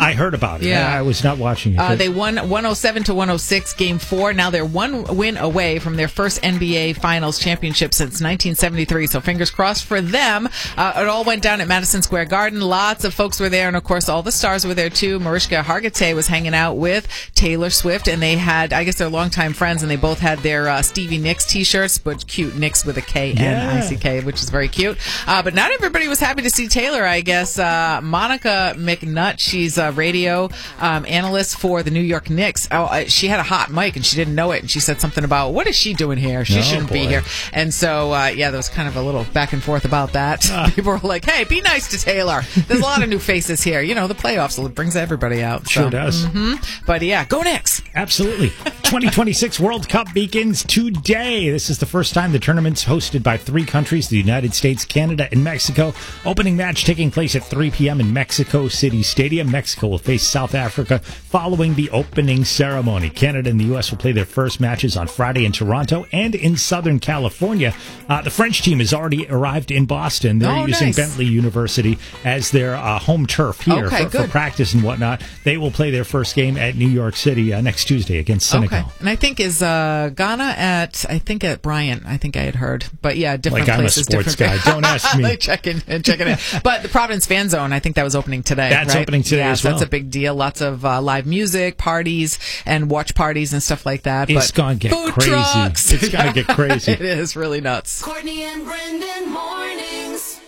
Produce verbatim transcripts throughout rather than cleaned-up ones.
I heard about it. Yeah. I was not watching it. Uh, they won one oh seven to one oh six game four. Now they're one win away from their first N B A Finals championship since nineteen seventy-three. So fingers crossed for them. Uh, it all went down at Madison Square Garden. Lots of folks were there, and of course all the stars were there too. Mariska Hargitay was hanging out with Taylor Swift, and they had, I guess they're longtime friends, and they both had their uh, Stevie Nicks t-shirts, but cute Nicks with a K N I C K, which is very cute. Uh, but not everybody was happy to see Taylor, I guess. Uh, Monica McNutt, she's a radio um, analyst for the New York Knicks. Oh, uh, she had a hot mic, and she didn't know it, and she said something about, what is she doing here? She oh, shouldn't boy. be here. And so, uh, yeah, there was kind of a little back and forth about that. Uh. People were like, hey, be nice to Taylor. There's a lot of new faces here. You know, the playoffs brings everybody out. So. Sure does. Mm-hmm. But, yeah, go Knicks. Absolutely. twenty twenty-six World Cup begins today. This is the first time the tournament's hosted by three countries, the United States, Canada, and Mexico. Opening match taking place at three p.m. in Mexico City Stadium. Mexico will face South Africa following the opening ceremony. Canada and the U S will play their first matches on Friday in Toronto and in Southern California. Uh, the French team has already arrived in Boston. They're oh, using nice. Bentley University as their uh, home turf here okay, for, for practice and whatnot. They will play their first game at New York City uh, next Tuesday against Senegal. Okay. And I think is uh, Ghana at, I think at Bryant, I think I had heard. But yeah, different like places. I'm a sports different guy. Don't ask me. checking and checking it. But the Providence Fan Zone, I think that was opening today. That's right? opening today yeah, as so well. That's a big deal. Lots of uh, live music, parties, and watch parties and stuff like that. It's but going to get food crazy. Trucks. It's going to get crazy. It is really nuts. Courtney and Brendan mornings.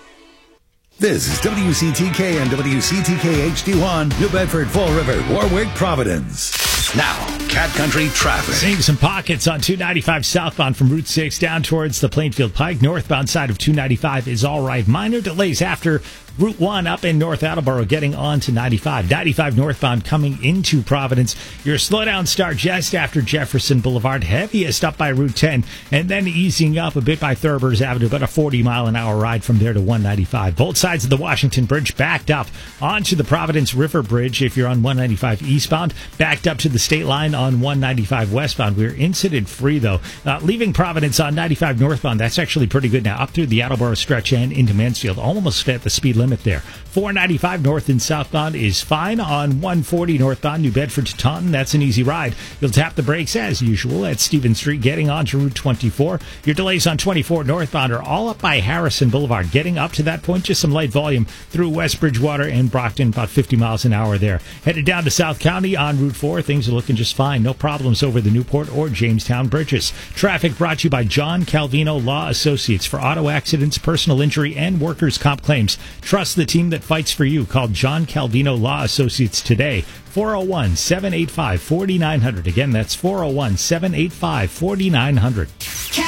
This is W C T K and W C T K H D one, New Bedford, Fall River, Warwick, Providence. Now, Cat Country traffic. Seeing some pockets on two ninety-five southbound from Route six down towards the Plainfield Pike. Northbound side of two ninety-five is all right. Minor delays after Route one up in North Attleboro getting on to ninety-five. ninety-five northbound coming into Providence. Your slowdown start just after Jefferson Boulevard. Heaviest up by Route ten. And then easing up a bit by Thurber's Avenue. About a forty mile an hour ride from there to one ninety-five. Both sides of the Washington Bridge backed up onto the Providence River Bridge if you're on one ninety-five eastbound. Backed up to the state line on one ninety-five westbound. We're incident free though. Uh, leaving Providence on ninety-five northbound. That's actually pretty good now. Up through the Attleboro stretch and into Mansfield. Almost at the speed limit there. four ninety-five north and southbound is fine. On one forty northbound, New Bedford to Taunton, that's an easy ride. You'll tap the brakes as usual at Stephen Street getting on to Route twenty-four. Your delays on twenty-four northbound are all up by Harrison Boulevard. Getting up to that point, just some light volume through West Bridgewater and Brockton, about fifty miles an hour there. Headed down to South County on Route four, things are looking just fine. No problems over the Newport or Jamestown bridges. Traffic brought to you by John Calvino Law Associates for auto accidents, personal injury, and workers' comp claims. Trust the team that fights for you. Call John Calvino Law Associates today. four oh one, seven eight five, four nine zero zero. Again, that's four oh one, seven eight five, four nine zero zero.